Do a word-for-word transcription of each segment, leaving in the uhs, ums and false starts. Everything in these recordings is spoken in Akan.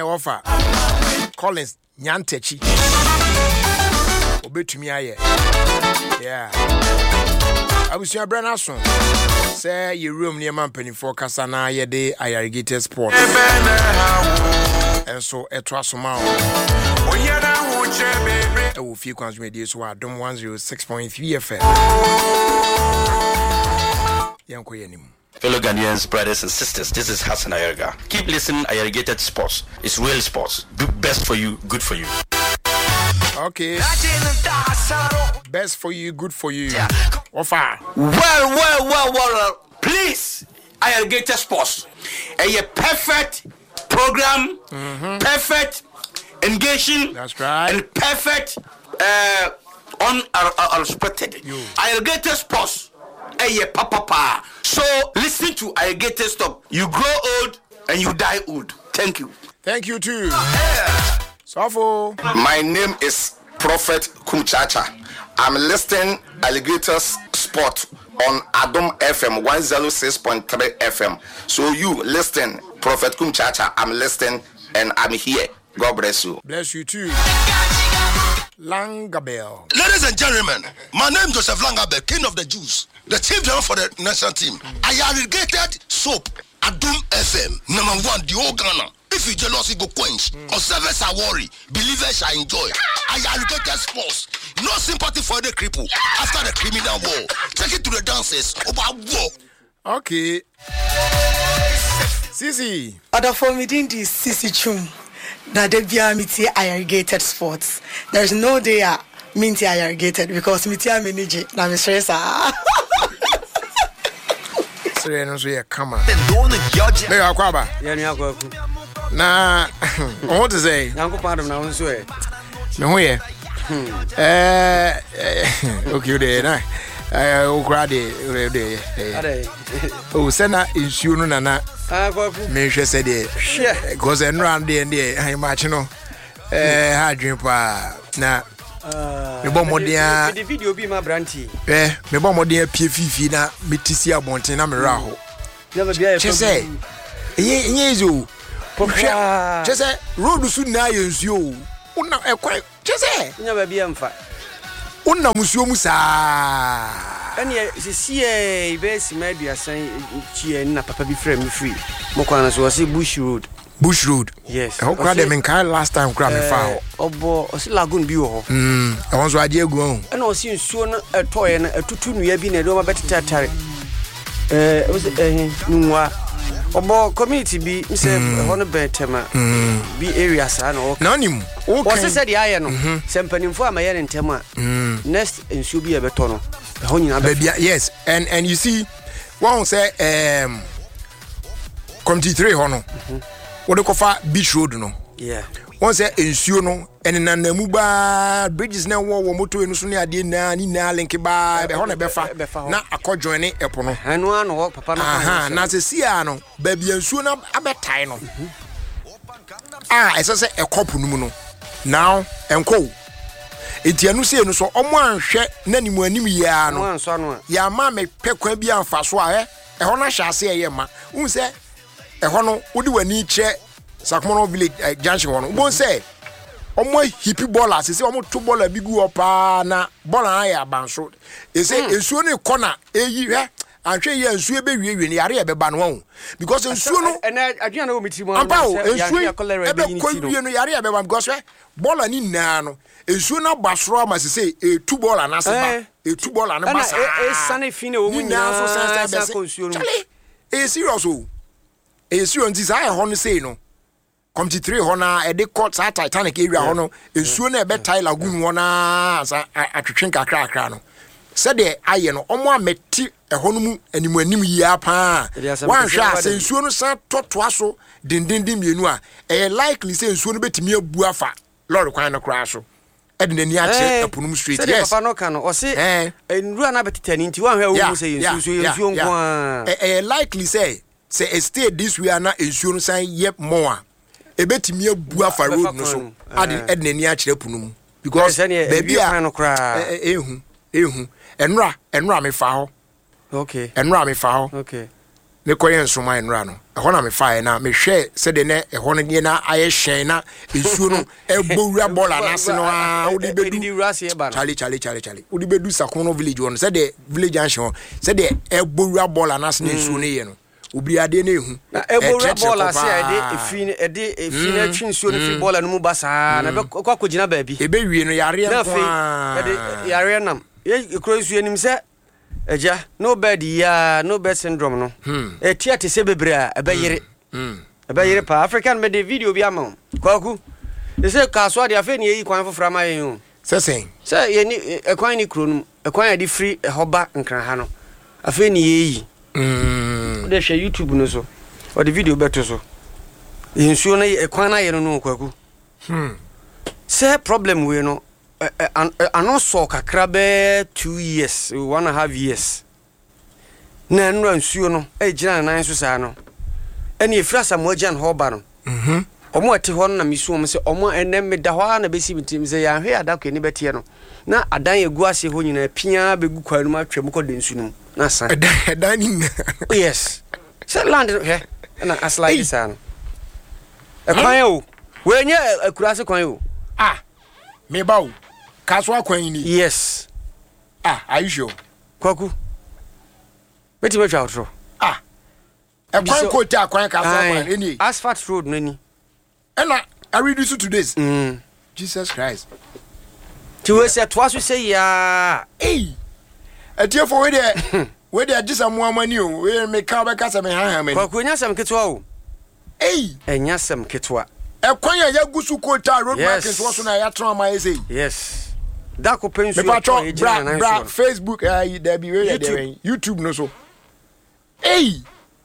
offer Collins Nyantechi obetumi aye yeah abusua brana so say your room near man penny for kasana ye de irrigated sports and so etwa so ma e wo fi kwans media so adom one oh six point three F M yanko yenim. Fellow Ghanaians, brothers and sisters, this is Hassan Ayerga. Keep listening. Irrigated Sports. It's real sports. Do best for you, good for you. Okay. Best for you, good for you. Offer. Well, well, well, well. Please, Irrigated Sports. A perfect program, mm-hmm. perfect engaging. That's right. And perfect uh, unexpected. Irrigated Sports. Hey, papa, papa. So listen to Irrigated Stop. You grow old and you die old. Thank you. Thank you too. Yeah. Sofo. My name is Prophet Kumchacha. I'm listening Alligators Sport on Adom F M one oh six point three F M. So you listen, Prophet Kumchacha. I'm listening and I'm here. God bless you. Bless you too. Langabel. Ladies and gentlemen, my name is Joseph Langabel, King of the Jews, the chief general for the national team. I irrigated soap, Adom F M, number one, the whole Ghana. If you jealousy go quench, mm. or service are worry, believers shall enjoy. I irrigated sports, no sympathy for the cripple after the criminal war. Take it to the dances about war. Okay. Sisi. Other for me, this Sisi Chum. That they be miti irrigated sports. There's no day I minty irrigated because miti am manage na me stress ah. Sire no so ye kama. Me akwaba. Ye ni akwaku. Na what to say? Nanko pardon na won so e. Me ho ye. Eh okay dey na. Eh o kra dey dey. Ade. O sena insuo no na na. Akwaku. Me hwe se dey. Because enran dey dey han match no. Eh ha dwen pa na me bɔ modern the video bi ma branti. Eh me bɔ modern pie fifi na metisi abonten na me ra ho. Never be a say ye ye zo. Popsha. Je say road su na ye nsuo. Una ekwan. Je say never be amfa. Una musuo mu saa. Ani se sie be si media san chie na papa bi frame me free. Mo kwana so say Bush Road. Bush Road. Yes. How crowd them in car last time crowd me foul. Obo osi lagoon bi wo ho. Mm. I want to ade egu ho. Na osi nsuo no etoye na atutu nua bi na do ma betete atare. Eh osi eh nwa. Obo community bi say ho no betema. Bi area sa na o. Na nim. O se se dia ye no. Sempanimfo amaye ne ntem a. Next nsuo bi e beto no. Ho nyina be. Yes. And and you see one say um community three ho no. What they call Beach Road no. Yeah. One say ensuo no ene na namu ba bridges na wo wo moto enu so ne ade na ni na link ba be ho na be fa na akɔjoin ne epo no. Anu anu ho papa na. Aha na se sia no ba bia ensuo na abetai no. Ah ese se ekopu no mu no. Now enko. Etianu se enu so omo anhwɛ na nimu anim ya no. Anso anu. Ya ma me pekwan bi amfa so a eh e ho na hwɛ ase eye ma. Un se ehɔ no wodi wani che Sakmono village uh, junction one bon say omo hippie baller say omo to baller bi gu opa na baller ya banso e say ensuo ne corner eyi hwe anhwe ye ensuo be wie wie yare e be ba no ho because ensuo no na adua na o mitimo ampa o ensuo e be ko wie no yare e be ba because hwe baller ni na no ensuo na basoro ma say e two baller na se ba e two baller na ba sa e sane fine o mu na so sense be say e serious o e serious nti say ho no say no come to three hona e de court sa Titanic area hono ensuo na e be tie lagoon hona sa atwetwen kakra kakra no se de aye no omo ameti e hono mu animu anim yia pa wan hwa se ensuo no sa totoa so dindindin mienu a e likely se ensuo no betimi abu afa lord kwan no kra so e de nani ache apunum street yes papa no kan o se enru na betitani nti wan hwa wo mu se ensuo ensuo nko a e likely say say e stay this way na ensuo no san yep more ebetimi abu afa road no so ade ednani a kire punum because baby a ehu ehu enra enra me fa ho okay enra me fa ho okay me koyen soma enra no ehɔ na me fa na me hwɛ sɛ de ne ehɔ no de na ayɛ hyɛn na esuo no ebowura bola na se no a wodi bedu chale chale chale chale wodi bedu Sakono village won sɛ de village anhye sɛ de ebowura bola na se na esuo no yɛ no obi ade na ehu na ebowura bola se ade efi ade efi na twi nsuo no fi bola no mu basa na be kwa kogina baabi ebe wie no yare nko a ade yare nam ye kro nsuo nim sɛ eja no bed ya no bed syndrome no e tia te se bebre a ebe yire ebe yire pa African me de video bi ama kwaku e se kaso ade afa ni yi kwan fofra ma yen se sen se ye ni e kwan ni kro no e kwan ade free e hoba nkran ha no afa ni yi mm de hwe YouTube no so o de video beto so yensuo na e kwan na ye no kwaku hmm se problem we no ano so kakra be two years one and a half years na nra nsuo no e gina nan so saa no ene efra samoajan hoba no mhm omo ate ho na misu omo se omo enem me da ho na besi mitim se ya hwe adakọ ni betie no na adan egu ase ho nyina pia begu kwanu ma twem ko de nsu no na san adan ni yes se land he na aslide san e kwan o we nye akurase kwan o ah me bawo Kaswa kwan ni yes ah are you sure kwaku beti me twa otro ah e kwan ko ta kwan kaswa kwan ni asphalt road no ni ena I read this to this mm Jesus Christ ti we say to aso say ya eh atie for we there we there just mo amani o we me ka be kasa me han han mani kwaku nya sam ketwa o eh enya sam ketwa e kwan ya gusu ko ta road market so so na ya tron ma say yes da ko pensu bra bra Facebook eh there be where there YouTube no so hey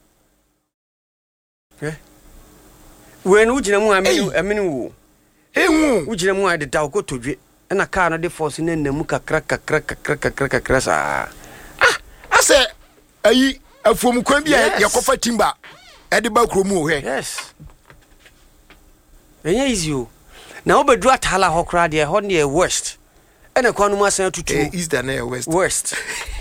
eh when ugina mu amenu amenu wo ehu ugina mu ade da ko todwe na car no de force na namu kakra kakra kakra kakra kakra sa ah ase ayi afuom kwan bia yakofa timba e de ba kromu o he yes enya easy o na obedu atala hokra de ho ne west ene kwanu mu asan tutu eh east and west west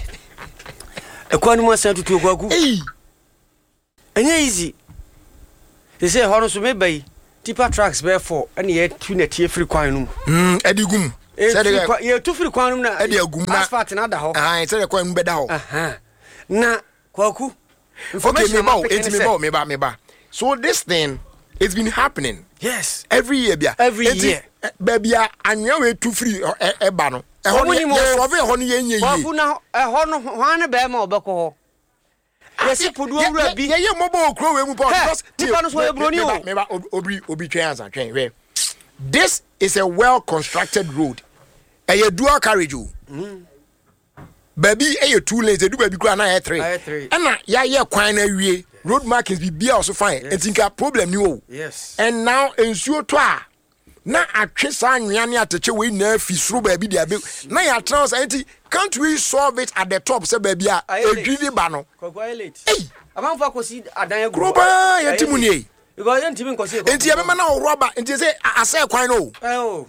e kwanu mu asan tutu kwaku eh enya easy they say ho no so me bai tipa tracks be for ene ye tu na tie free kwan no mm adigum say de ye tu free kwan no na ade agum na asphalt na da ho ah say de kwan no be da ho aha na kwaku okay me ba enti me ba me ba me ba so this thing it's been happening yes every year bia every year baby anya we tu free e ba no e ho no ye solve ho no ye nye yi kwaku na e ho no hwan be ma obekọ ho yes podu owura bi ye ye mobo okro we mu pa because tipa no so e broni o me ba obi obi twen ansa twen we this is a well constructed road e ye dual carriage o mm baby e ye two lanes e du baby kura na ye three na ya ye kwan na wie road markings be bia also fine and think a problem ni o yes and now ensuo to a na atwe sa anwea ne ateche we na fi suru baby dia be na ya trans anti can't we solve it at the top say baby a edwini ba no hey am fa ko si adan agro groba ya timu ni because enti mi ko si enti ya be ma na roba enti say asa kwan no eh o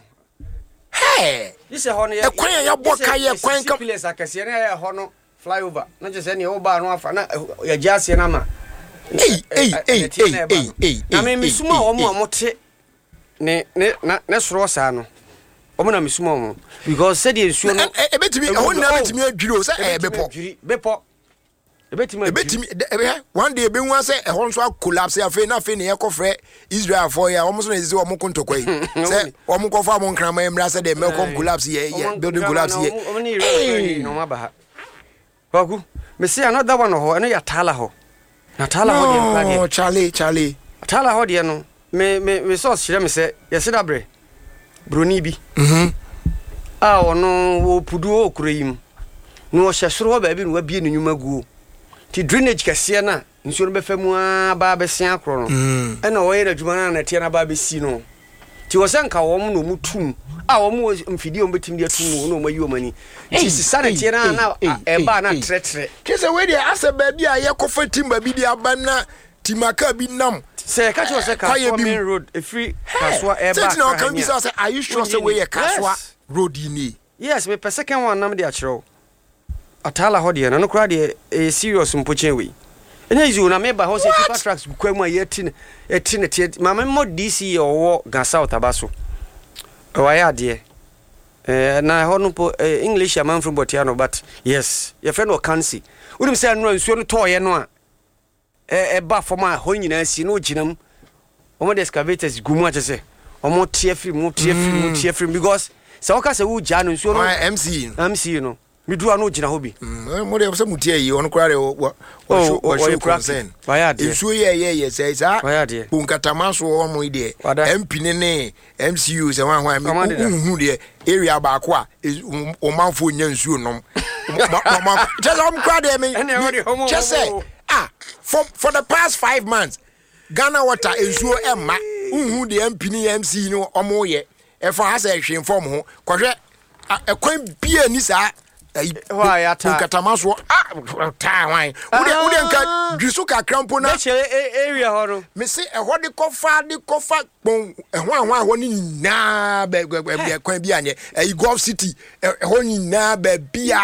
hey this ho no e kwan ya bo ka ye kwan ka place akase na ya ho no flyover na je say ne o ba no afa na ya jase na ma hey hey hey hey hey na me misuma o mo amote ne ne na soro sa no o mo na misuma o because said the nsuo no e betimi e ho na betimi adwiro say e bepo bepo e betimi e betimi one day be hu say e ho nso collapse afa na afa ne ye kofre Israel for ya o mo so na ezi o mo kontokwa yi say o mo kofa mo nkrama emra say the melcom collapse ye building collapse ye o ni re no ma ba ha kwaku me say another one ho eno ya tala ho na tala ho de plan oh Charlie Charlie tala ho de no me me me so shire me say yes da bre broni bi mhm ah ono wo pudu o kureyim no hyesoro ba bi no wabie ne nyuma guo ti drainage kase na nsuo no befa mu a ba be sia akro no e na wo ye na dwuma na na tie na ba be si no ti wo senka wo mu no mu tum a wo mu mfidi o betim de tum no mayi o mani ti sisa na tie na na e ba na tretre kese we dey asa ba bi a ye kofa timba bi di aba na timaka bi nam say catch us Kaswa main road e free Kaswa e ba ka can be say are you sure say we ye Kaswa road ni yes me second one nam de a chiro atala ho de na no kura de e serious mpochen we ene izu na me ba ho se tipa tracks kwa mu ayeti eti ne tie ma me mo D C owo Gasa Otabaso wa ya de eh na ho no po English am from Botiano but yes your friend o Kansi unim say no nsuo no toye no a eh e ba form a ho nyina si no ginam omo the excavators gumu atese omo tie free mu tie free mu tie free because se woka se wo ja no nsuo no M C M C no me do ano gina ho bi mo de se mutie yi on kware wo wo wo concern nsuo ye ye ye say sa bunkatama so o mo ide M P ne ne M C U se wan wan me hu de area ba ko a o manfo nya nsuo nom just am kwade me just say ah for for the past five months Ghana Water nsuo emma hu de M P ne M C no o mo ye e fa ha se hwe inform ho kohwe ekwan bia ni sa why ata katamaso ah ta wan wo de wo de nka dwiso ka krampo na area horo me se e ho de kofa de kofa pon e ho ahwa ho ni na be kwan bia anye e Gulf City e ho ni na be bia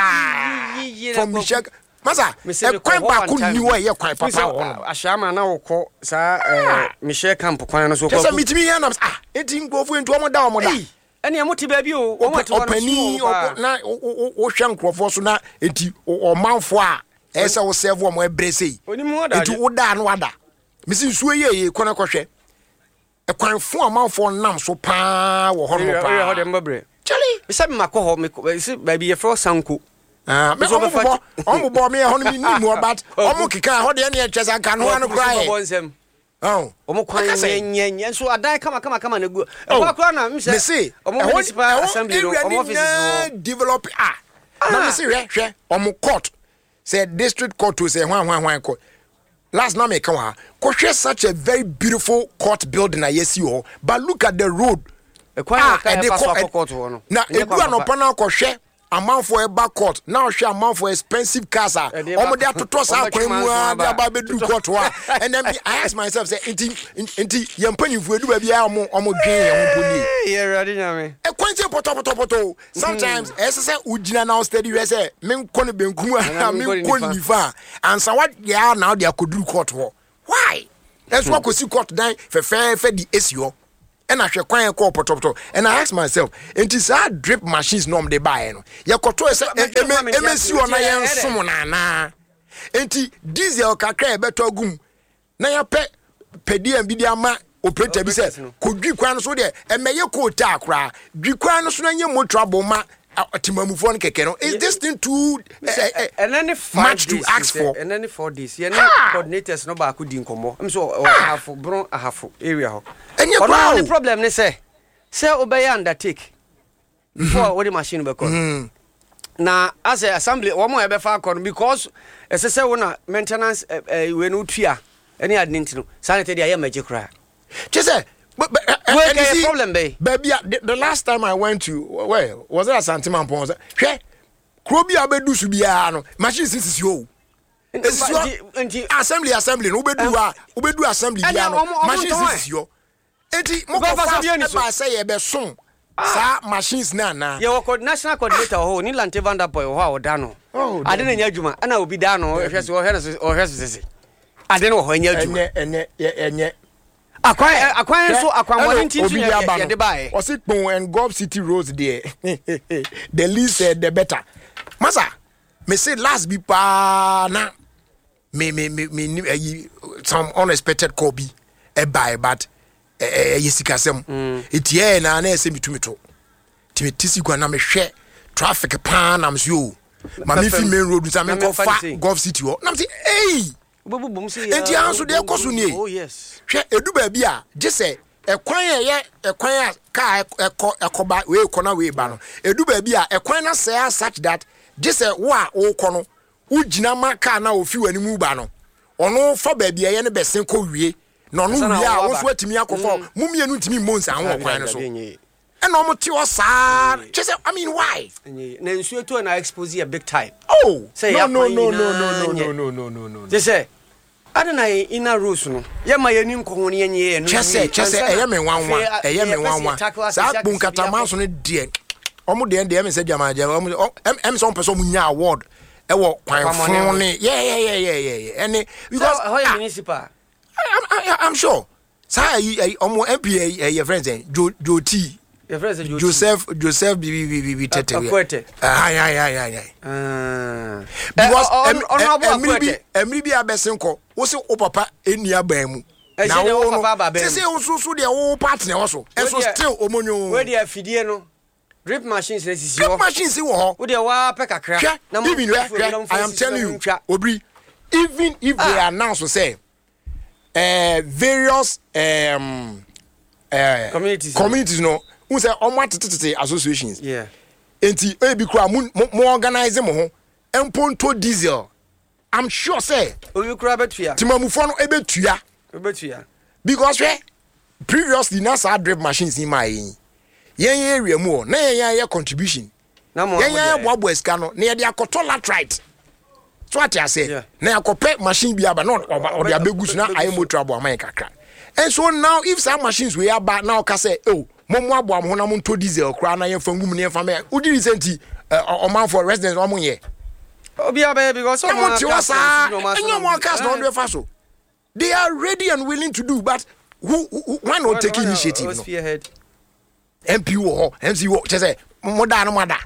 from Michelle masa e kwan ba ku ni wo ye kwan papa ho no ashama na wokọ sa Michelle camp kwan no so ko so mitimi ya na ah enti nkofo enti o mo da o mo da ene amuti baabi o o mate wona opani na o hwe nkrofo so na enti o manfo a ese wo serve o mo ebrese enti wo da no wada misi nsuo ye ye kona kohwe e kwanfo a manfo nam so pa wo horo pa e ho de mbabre chali bisa me makoho me si baabi ye fro sanko ah me o mo o mo bo me ho no mi ni mo but o mo kika ho de na e twesa kan ho no krai oh omo kwan nyenyen so adai kama kama kama na gu e kwa na me say omo municipal assembly no omo offices no develop ah na me say hwe hwe omo court say district court to say hwan hwan hwan court last na me kan wa ko hwe such a very beautiful court building na yesi ho but look at the road e kwa na ka pass for court ho no na e gu no pa na ko hwe amount for a back court now share amount for expensive cars ah omo dey atoto sa kwan mu a dey ba be do court wa and then I ask myself say enti enti ye mpanyinfu edu ba bia omo omo dwen ye ho boni ye ready na me e kwanche poto poto poto sometimes ese say ugina now steady we say me nko ne benkum a me nko nifa and so what ya now dey akodu court ho why let's walk see court dan fe fe fe di esio and I shall quite call poto and I ask myself it is a drip machines norm they buy no ya koto say M S U na yen som na na enti diesel kakra e beto gum na ya pe pedi am bi dia ma operator bi say ko dwi kwan so de e meye ko ta akra dwi kwan so na nye mo trouble ma timamufo no keke no is this thing too and then much to ask for and then for this you know coordinators no ba ko di nkomo am so half bron half area ho any problem ne say say obey undertake before what the machine be call na as a assembly wo mo e be fa call because ese say wona maintenance we no tua any adnint no sanity dey amaje kra just say but, but, uh, and you see, problem be baby the, the last time I went to where was it at Santiman Pons hwe krobi abedu su bia no machine sisi yo assembly assembly no obedu a obedu assembly bia no machine sisi yo enti mo ko fa ba say e be son sa machines na na ye wo national coordinator ho ni Lante Vanderpool ho a oda no ade na nya adwuma ana obi da no hwe se ho hwe o hwe sisi ade no ho nya adwuma enye enye akwan akwan so akwan mo ntintu ye de bae o sit pon and Gulf City roads there the least uh, the better masa me say last be pa na me me me me uh, some unexpected call be e buy but eh yesikasem etie na na ese mitumito timi tisi kwa na me hwe traffic pa na mso ma me fi main road so me ko fa Gulf City ho na me say hey enti anso de ekoso ni oh yes hwe edu ba bi a je se ekwan ye ekwan a ka ekọ ekoba we kona we ba no edu ba bi a ekwan na say such that je se wo a wo kọ no ugina ma ka na ofi wani mu ba no ono fa ba bi ye ne besen ko wie no no wie a wo so atimi akofo mumienu ntimi monsa anwo kwan no so and no moti o sa just I mean why na nsuo to na expose a big time oh say no no no no no no no no no no just say adana ina rules no ye ma ye ni nkoho ne nye no chese chese eye me wanwa eye me wanwa sa bunkata manso ne de omo de de me se jama je omo em so person mu nya award ɛwɔ kwan fun ne yeah yeah yeah yeah yeah and because how you municipal I'm, I'm, I'm sure say omo M P your friends Jo Jo T your friends Joseph Joseph B B B B Tete ah yeah yeah yeah yeah ah because emri bi emri bi abesenko wo se o papa eni aban mu na wo no se se wo so de wo partner wo so enso still omonyo we dey afidie no drip machines na sisi drip machines wo ho wo dey wa pe kakra na mo I am telling you Obri even if ah. they announce say uh, various um uh, communities communities no who say omo atete associations yeah enti e bi kura mo organize mo ho emponto diesel I'm sure say o you kura betua timamufo no ebetua ebetua because we previously na sa drip machines in my yen yen area mu na yen yen contribution na mo yen yen boabo eska no na ye de akoto latrite so what I say na akope machine bi aba no or the abegus na ayi motor abo aman kakra and so now if some machines we aba now ka say oh momo abo am ho na mo to diesel kra na yen fangum na yen fa me udi recently o man for residents o mo ye obi aba because o mo tiwasa enyo mo cast no do fa so they are ready and willing to do but who, who why not take initiative no spearhead M P wo M C wo che say mo da no mo da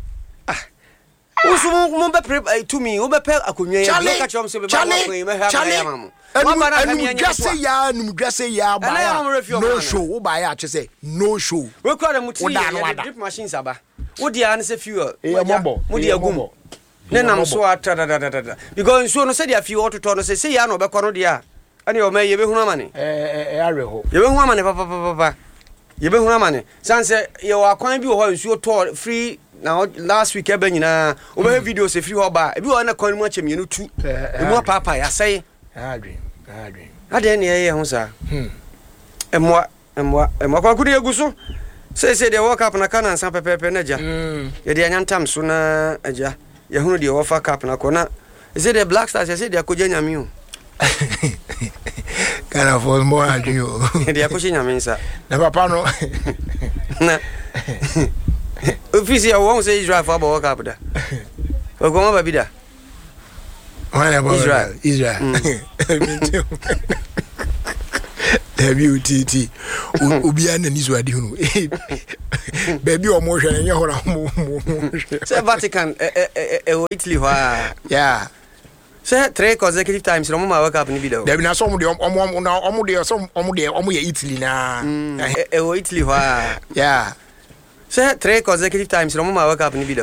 Usu mo be pre to me, wo be pe akonwa ya ka chom se be ba ko me ha ya mamu. Mo ba na anu dwase ya anu dwase ya ba ya no show wo ba ya che say no show we kwa da muti ya drip machines aba wo dia na se fuel mo dia gum ne nam so ata da da da da because so no se dia fuel to no se se ya no be kwa no dia ani o me ye be hu amane eh eh are ho ye be hu amane papa papa ye be hu amane sanse ye wa kwan bi ho nsuo to free now last week ebe nyina o be video se free ho ba ebi wo na kwan mu achem yenu tu e mu papa ya say adwin adwin ade ne ye ho sa hm emwa emwa emwa kwa kudi eguso se se de work up na kana nsan pepepe na ja ye de anyantam so na aja ye hunu de wo fa cap na kona se de black stars se de akoje nyame o kana for more adwin o de akoje nyame nsa na papa no na ofisi ya won say Israel for work up da o go ma bida why about Israel Israel W T T obi an ni so ade hunu baby o mo hwe nye hora mo say Vatican e e Italy wa yeah say three consecutive times no ma work up ni bida there be na so mo de omo omo de so omo de omo ye Italy na e e Italy wa yeah say three consecutive times no ma work up ni bida